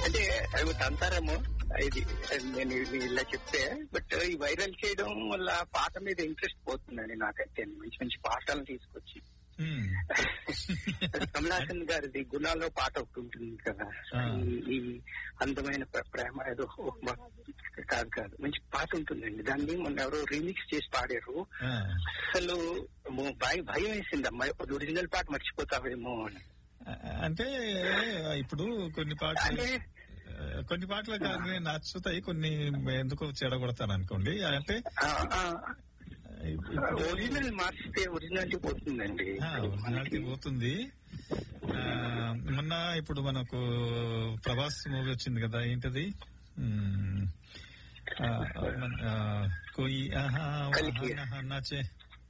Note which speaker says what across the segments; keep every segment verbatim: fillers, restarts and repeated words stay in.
Speaker 1: అంటే అవి అంటారేమో ఇది నేను ఇలా చెప్తే, బట్ ఈ వైరల్ చేయడం వల్ల పాట మీద ఇంట్రెస్ట్ పోతుందండి నాకైతే. మంచి మంచి పాటలను తీసుకొచ్చి కమలాసన్ గారిది గుణాల్లో పాట ఒకటి ఉంటుంది కదా, ఈ అందమైన ప్రేమ ఏదో కాదు కాదు మంచి పాట ఉంటుందండి. దాన్ని మొన్న ఎవరో రీమిక్స్ చేసి పాడారు. అసలు భయం భయం వేసింది అమ్మాయి, ఒరిజినల్ పాట మర్చిపోతావేమో అని.
Speaker 2: అంటే ఇప్పుడు కొన్ని పాటలు కొన్ని పాటలు కానీ నచ్చుతాయి, కొన్ని ఎందుకు చెడగొడతాను అనుకోండి. అంటే
Speaker 1: ఒరిజినల్ మార్చితే ఒరిజినాలిటీ పోతుందండి,
Speaker 2: ఒరిజినాలిటీ పోతుంది. మొన్న ఇప్పుడు మనకు ప్రభాస్ మూవీ వచ్చింది కదా, ఏంటది కోయి నాచే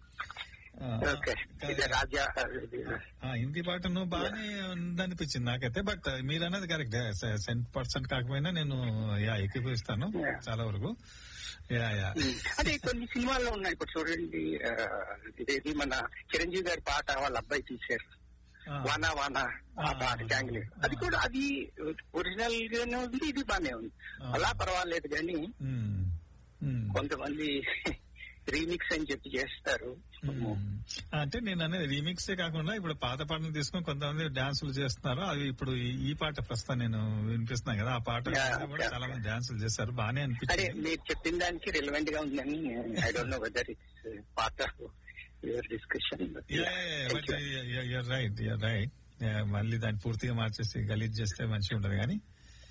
Speaker 2: హిందీ పాటను బాగానే ఉందనిపించింది నాకైతే. బట్ మీరు అన్నది కరెక్ట్, సెంట్ పర్సెంట్ కాకపోయినా నేను యా ఏకీభవిస్తాను చాలా వరకు.
Speaker 1: అదే కొన్ని సినిమాల్లో ఉన్నాయి. ఇప్పుడు చూడండి, ఇదేది మన చిరంజీవి గారి పాట వాళ్ళ అబ్బాయి తీశారు, వానా వానా ఆ పాట జాంగ్లీ. అది కూడా అది ఒరిజినల్ గానే ఉంది, ఇది బానే ఉంది, అలా పర్వాలేదు. కానీ కొంతమంది రీమిక్స్ అని చెప్పి చేస్తారు.
Speaker 2: అంటే నేను అనేది రీమిక్సే కాకుండా ఇప్పుడు పాత పాటలు తీసుకుని కొంతమంది డాన్సులు చేస్తున్నారు. అవి ఇప్పుడు ఈ పాట ప్రస్తుతం నేను వినిపిస్తున్నా కదా, ఆ పాట కూడా చాలా మంది డాన్సులు చేస్తారు, బానే అనిపించింది.
Speaker 1: మీరు చెప్పిన దానికి రిలవెంట్ గా ఉందని I don't know whether it's part of your discussion.
Speaker 2: But you're right you're right మళ్ళీ దాన్ని పూర్తిగా మార్చేసి గలీజ్ చేస్తే మంచిగా ఉంటది. కానీ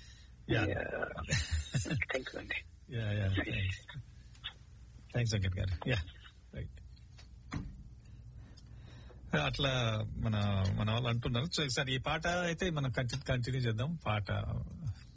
Speaker 2: థ్యాంక్స్ వెంకట్ గారు. యా రైట్, అట్లా మన మన వాళ్ళు అంటున్నారు. సో సార్ ఈ పాట అయితే మనం కంటిన్యూ కంటిన్యూ చేద్దాం. పాట